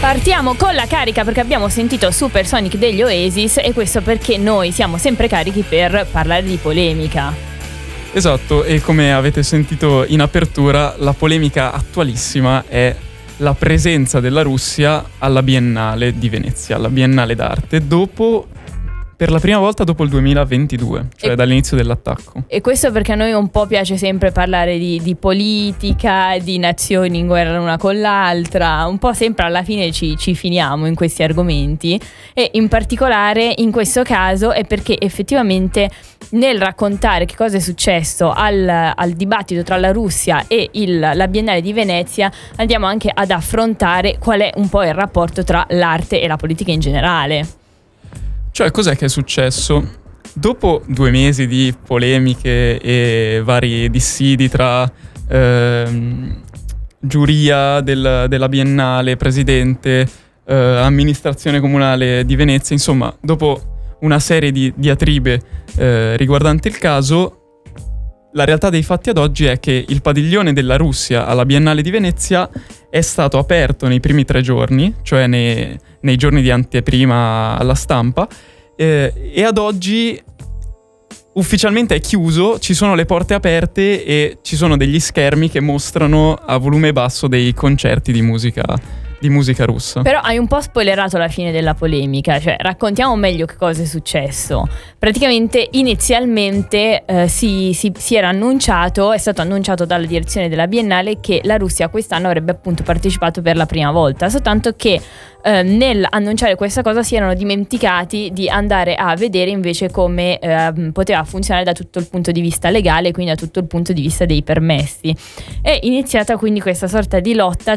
Partiamo con la carica perché abbiamo sentito Supersonic degli Oasis e questo perché noi siamo sempre carichi per parlare di polemica. Esatto, e come avete sentito in apertura, la polemica attualissima è la presenza della Russia alla Biennale di Venezia, alla Biennale d'arte, per la prima volta dopo il 2022, cioè dall'inizio dell'attacco. E questo perché a noi un po' piace sempre parlare di politica, di nazioni in guerra l'una con l'altra, un po' sempre alla fine ci finiamo in questi argomenti, e in particolare in questo caso è perché effettivamente nel raccontare che cosa è successo al dibattito tra la Russia e la Biennale di Venezia andiamo anche ad affrontare qual è un po' il rapporto tra l'arte e la politica in generale. Cioè, cos'è che è successo? Dopo 2 mesi di polemiche e vari dissidi tra giuria della Biennale, presidente, amministrazione comunale di Venezia, insomma, dopo una serie di diatribe riguardante il caso, la realtà dei fatti ad oggi è che il padiglione della Russia alla Biennale di Venezia è stato aperto nei primi 3 giorni, cioè nei giorni di anteprima alla stampa, e ad oggi ufficialmente è chiuso, ci sono le porte aperte e ci sono degli schermi che mostrano a volume basso dei concerti di musica russa. Però hai un po' spoilerato la fine della polemica, cioè raccontiamo meglio che cosa è successo. Praticamente inizialmente si era annunciato, è stato annunciato dalla direzione della Biennale che la Russia quest'anno avrebbe appunto partecipato per la prima volta, soltanto che nel annunciare questa cosa si erano dimenticati di andare a vedere invece come poteva funzionare da tutto il punto di vista legale, quindi da tutto il punto di vista dei permessi. È iniziata quindi questa sorta di lotta